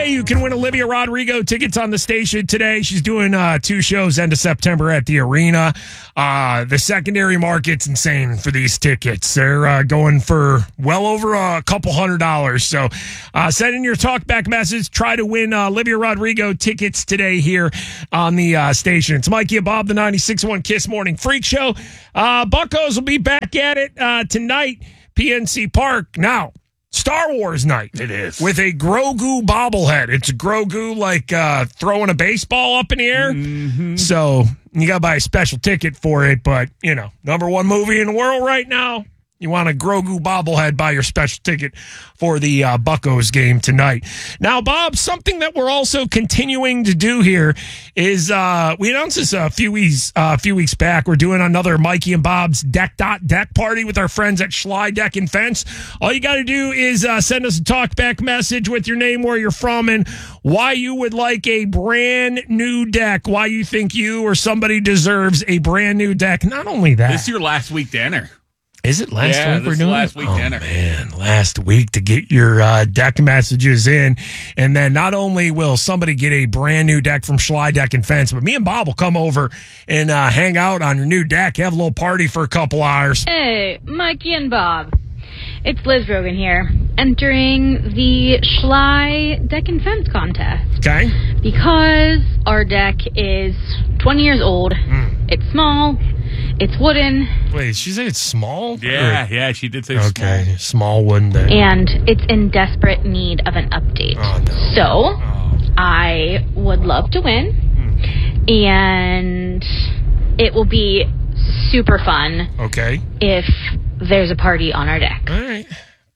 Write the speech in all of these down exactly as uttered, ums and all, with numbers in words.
Hey, you can win Olivia Rodrigo tickets on the station today. She's doing uh, two shows end of September at the arena. Uh, the secondary market's insane for these tickets. They're uh, going for well over a couple hundred dollars. So uh, send in your talkback message. Try to win uh, Olivia Rodrigo tickets today here on the uh, station. It's Mikey and Bob, the ninety-six point one Kiss Morning Freak Show. Uh, Buccos will be back at it uh, tonight, P N C Park. Now, Star Wars night. It is. With a Grogu bobblehead. It's Grogu like uh, throwing a baseball up in the air. Mm-hmm. So you got to buy a special ticket for it. But, you know, number one movie in the world right now. You want a Grogu bobblehead, buy your special ticket for the uh, Buccos game tonight. Now, Bob, something that we're also continuing to do here is uh, we announced this a few weeks uh, a few weeks back. We're doing another Mikey and Bob's Deck Dot Deck party with our friends at Schley Deck and Fence. All you got to do is uh, send us a talkback message with your name, where you're from, and why you would like a brand new deck, why you think you or somebody deserves a brand new deck. Not only that. This is your last week to enter. Is it last yeah, week we're this doing? last week oh, to enter. man, last week to get your uh, deck messages in. And then not only will somebody get a brand new deck from Schley Deck and Fence, but me and Bob will come over and uh, hang out on your new deck, have a little party for a couple hours. Hey, Mikey and Bob. It's Liz Rogan here, entering the Schley Deck and Fence contest. Okay. Because our deck is twenty years old, mm. it's small, it's wooden. Wait, did she say it's small? Yeah, or? yeah, she did say okay, small. small wooden deck. And it's in desperate need of an update. Oh, no. So, oh. I would love to win, mm. and it will be super fun. Okay. If there's a party on our deck. All right.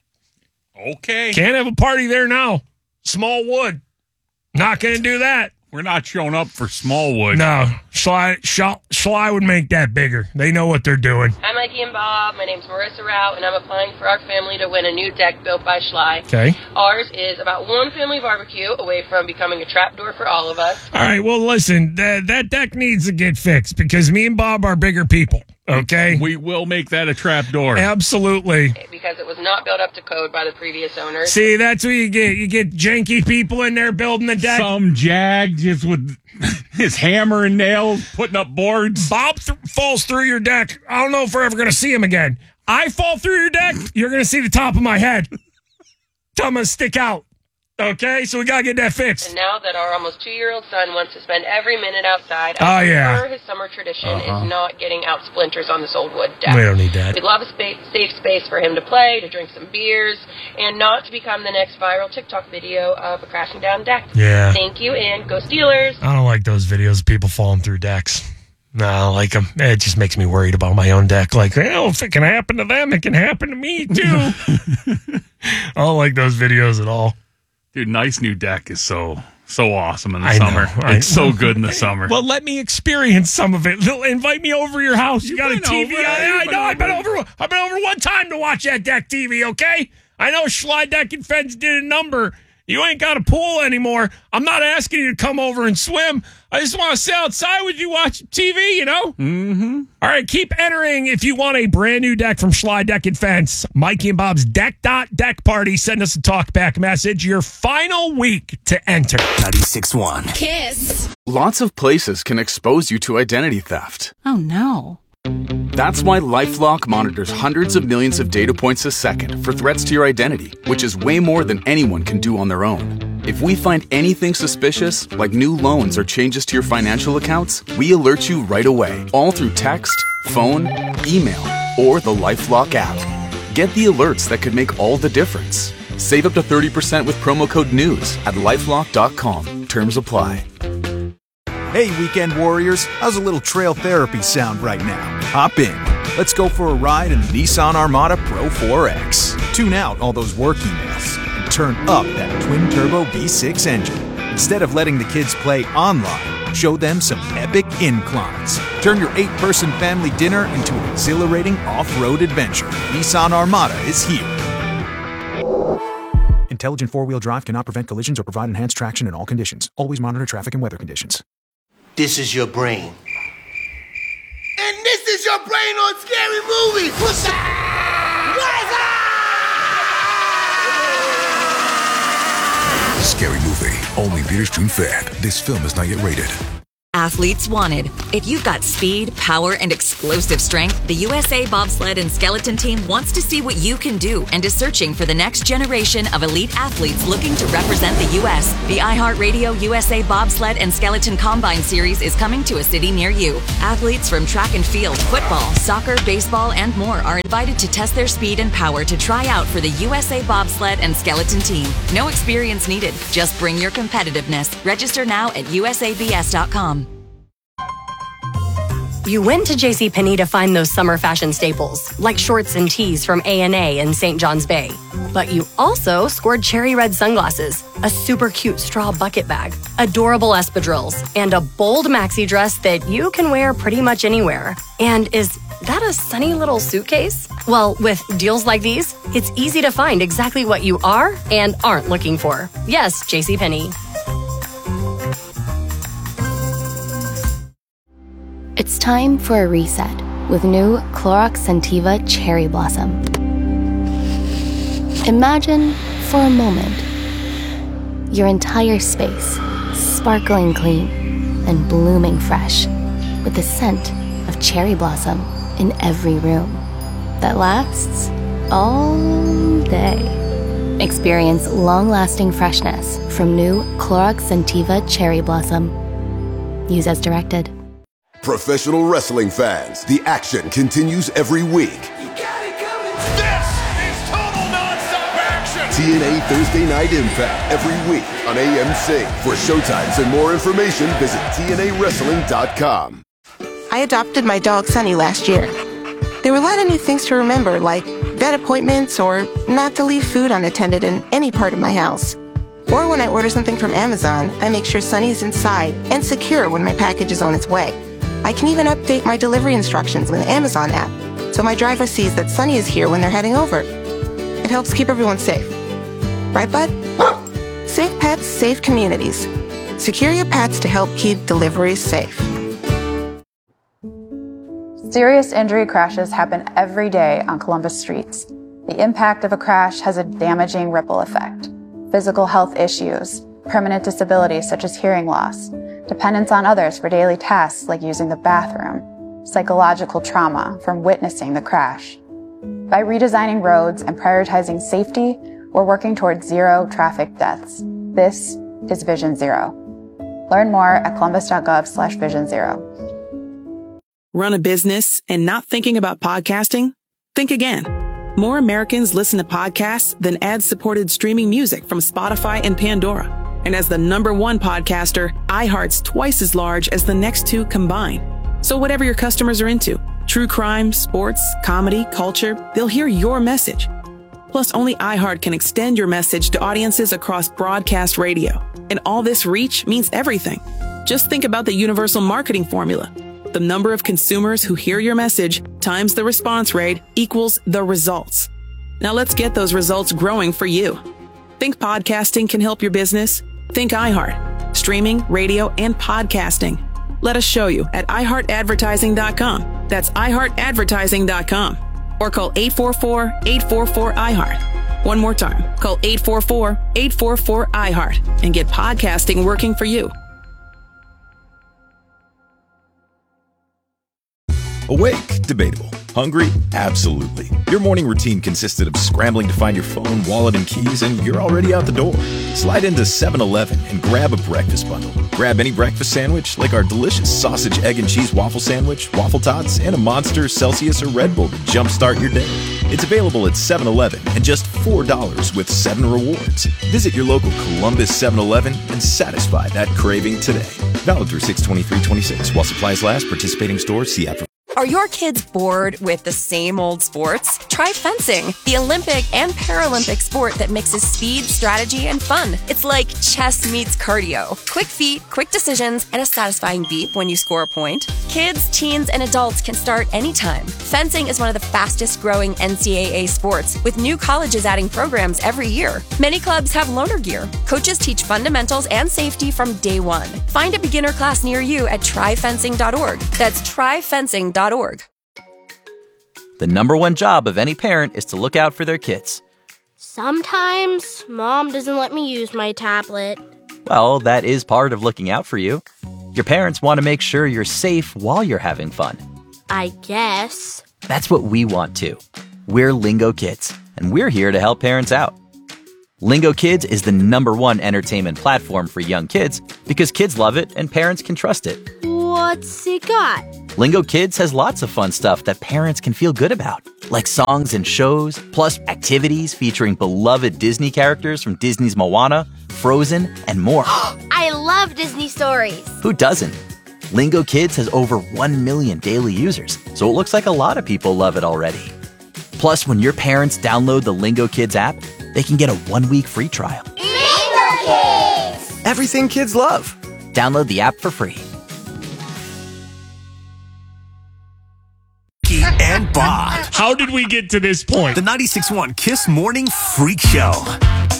Okay. Can't have a party there now. Small wood. Not going to do that. We're not showing up for small wood. No. Schley, Schley would make that bigger. They know what they're doing. Hi, Mikey and Bob. My name's Marissa Rao, and I'm applying for our family to win a new deck built by Schley. Okay. Ours is about one family barbecue away from becoming a trapdoor for all of us. All right, well, listen, that, that deck needs to get fixed because me and Bob are bigger people, okay? We will make that a trapdoor. Absolutely. Because it was not built up to code by the previous owners. See, that's what you get. You get janky people in there building the deck. Some jag just with his hammer and nails putting up boards. Bob th- falls through your deck. I don't know if we're ever going to see him again. I fall through your deck, you're going to see the top of my head. I'm going to stick out. Okay, so we got to get that fixed. And now that our almost two-year-old son wants to spend every minute outside, oh, I yeah. prefer his summer tradition uh-huh. is not getting out splinters on this old wood deck. We don't need that. We'd love a spa- safe space for him to play, to drink some beers, and not to become the next viral TikTok video of a crashing down deck. Yeah. Thank you, and go Steelers. I don't like those videos of people falling through decks. No, I don't like them. It just makes me worried about my own deck. Like, well, if it can happen to them, it can happen to me, too. I don't like those videos at all. Dude, nice new deck is so so awesome in the I summer. Know, I, it's so good in the summer. Well, let me experience some of it. They'll invite me over to your house. You, you got a T V? Over, I, I know. I've been over. I've been over one time to watch that deck T V. Okay, I know Schley Deck and Fence did a number. You ain't got a pool anymore. I'm not asking you to come over and swim. I just want to sit outside with you, watch T V, you know? Mm-hmm. All right, keep entering if you want a brand new deck from Schley Deck and Fence. Mikey and Bob's Deck Dot Deck Party. Send us a talkback message. Your final week to enter. ninety-six point one Kiss. Lots of places can expose you to identity theft. Oh, no. That's why LifeLock monitors hundreds of millions of data points a second for threats to your identity, which is way more than anyone can do on their own. If we find anything suspicious, like new loans or changes to your financial accounts, we alert you right away, all through text, phone, email, or the LifeLock app. Get the alerts that could make all the difference. Save up to thirty percent with promo code NEWS at lifelock dot com. Terms apply. Hey, weekend warriors, how's a little trail therapy sound right now? Hop in. Let's go for a ride in the Nissan Armada Pro four X. Tune out all those work emails and turn up that twin-turbo V six engine. Instead of letting the kids play online, show them some epic inclines. Turn your eight-person family dinner into an exhilarating off-road adventure. Nissan Armada is here. Intelligent four-wheel drive cannot prevent collisions or provide enhanced traction in all conditions. Always monitor traffic and weather conditions. This is your brain. And this is your brain on Scary Movies. What's up? What's up? Scary Movies. movie. Only theaters June fifth. This film is not yet rated. Athletes wanted. If you've got speed, power, and explosive strength, the U S A Bobsled and Skeleton Team wants to see what you can do and is searching for the next generation of elite athletes looking to represent the U S The iHeartRadio U S A Bobsled and Skeleton Combine Series is coming to a city near you. Athletes from track and field, football, soccer, baseball, and more are invited to test their speed and power to try out for the U S A Bobsled and Skeleton Team. No experience needed. Just bring your competitiveness. Register now at U S A B S dot com. You went to JCPenney to find those summer fashion staples, like shorts and tees from A and A in Saint John's Bay. But you also scored cherry red sunglasses, a super cute straw bucket bag, adorable espadrilles, and a bold maxi dress that you can wear pretty much anywhere. And is that a sunny little suitcase? Well, with deals like these, it's easy to find exactly what you are and aren't looking for. Yes, JCPenney. It's time for a reset with new Clorox Scentiva Cherry Blossom. Imagine, for a moment, your entire space sparkling clean and blooming fresh with the scent of cherry blossom in every room that lasts all day. Experience long-lasting freshness from new Clorox Scentiva Cherry Blossom. Use as directed. Professional wrestling fans, the action continues every week. You got it coming. This is total nonstop action. T N A Thursday Night Impact every week on A M C. For showtimes and more information, visit T N A wrestling dot com. I adopted my dog Sunny last year. There were a lot of new things to remember, like vet appointments or not to leave food unattended in any part of my house. Or when I order something from Amazon, I make sure Sunny's inside and secure when my package is on its way. I can even update my delivery instructions with the Amazon app, so my driver sees that Sunny is here when they're heading over. It helps keep everyone safe. Right, bud? Safe pets, safe communities. Secure your pets to help keep deliveries safe. Serious injury crashes happen every day on Columbus streets. The impact of a crash has a damaging ripple effect. Physical health issues, permanent disabilities such as hearing loss, dependence on others for daily tasks like using the bathroom, psychological trauma from witnessing the crash. By redesigning roads and prioritizing safety, we're working towards zero traffic deaths. This is Vision Zero. Learn more at columbus.gov slash vision zero. Run a business and not thinking about podcasting? Think again. More Americans listen to podcasts than ad-supported streaming music from Spotify and Pandora. And as the number one podcaster, iHeart's twice as large as the next two combined. So whatever your customers are into, true crime, sports, comedy, culture, they'll hear your message. Plus, only iHeart can extend your message to audiences across broadcast radio. And all this reach means everything. Just think about the universal marketing formula. The number of consumers who hear your message times the response rate equals the results. Now let's get those results growing for you. Think podcasting can help your business? Think iHeart. Streaming, radio, and podcasting. Let us show you at i heart advertising dot com. That's i heart advertising dot com. Or call eight four four, eight four four, I heart. One more time. Call eight four four, eight four four, I heart and get podcasting working for you. Awake? Debatable. Hungry? Absolutely. Your morning routine consisted of scrambling to find your phone, wallet, and keys, and you're already out the door. Slide into seven eleven and grab a breakfast bundle. Grab any breakfast sandwich, like our delicious sausage, egg, and cheese waffle sandwich, waffle tots, and a Monster, Celsius, or Red Bull to jumpstart your day. It's available at seven eleven and just four dollars with seven rewards. Visit your local Columbus seven eleven and satisfy that craving today. Valid through six twenty-three twenty-six. While supplies last, participating stores, see app for. Are your kids bored with the same old sports? Try fencing, the Olympic and Paralympic sport that mixes speed, strategy, and fun. It's like chess meets cardio. Quick feet, quick decisions, and a satisfying beep when you score a point. Kids, teens, and adults can start anytime. Fencing is one of the fastest growing N C double A sports, with new colleges adding programs every year. Many clubs have loaner gear. Coaches teach fundamentals and safety from day one. Find a beginner class near you at try fencing dot org. That's try fencing dot org. The number one job of any parent is to look out for their kids. Sometimes Mom doesn't let me use my tablet. Well, that is part of looking out for you. Your parents want to make sure you're safe while you're having fun. I guess. That's what we want too. We're Lingo Kids, and we're here to help parents out. Lingo Kids is the number one entertainment platform for young kids because kids love it and parents can trust it. What's it got? Lingo Kids has lots of fun stuff that parents can feel good about, like songs and shows, plus activities featuring beloved Disney characters from Disney's Moana, Frozen, and more. I love Disney stories. Who doesn't? Lingo Kids has over one million daily users, so it looks like a lot of people love it already. Plus, when your parents download the Lingo Kids app, they can get a one-week free trial. Lingo Kids! Everything kids love. Download the app for free. And Bob. How did we get to this point? The ninety-six point one Kiss Morning Freak Show.